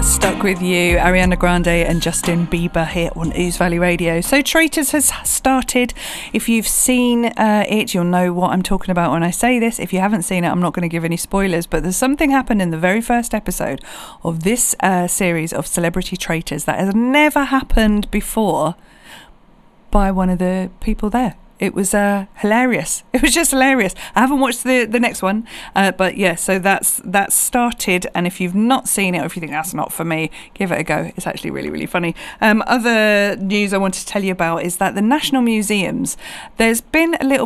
Stuck With You, Ariana Grande and Justin Bieber here on Ouse Valley Radio. So Traitors has started. If you've seen it, you'll know what I'm talking about when I say this. If you haven't seen it, I'm not going to give any spoilers, but there's something happened in the very first episode of this series of Celebrity Traitors that has never happened before by one of the people there. It was hilarious. It was just hilarious. I haven't watched the next one, but yeah, so that's started. And if you've not seen it, or if you think that's not for me, give it a go. It's actually really, really funny. Other news I want to tell you about is that the National Museums, there's been a little